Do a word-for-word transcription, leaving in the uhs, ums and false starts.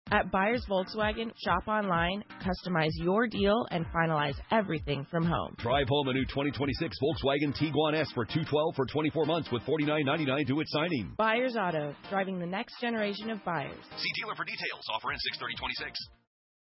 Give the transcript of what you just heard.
At Buyers Volkswagen, shop online, customize your deal, and finalize everything from home. Drive home a new twenty twenty-six Volkswagen Tiguan S for two hundred twelve dollars for twenty-four months with forty-nine ninety-nine due at signing. Buyers Auto, driving the next generation of buyers. See dealer for details. Offer in six thirty twenty-six.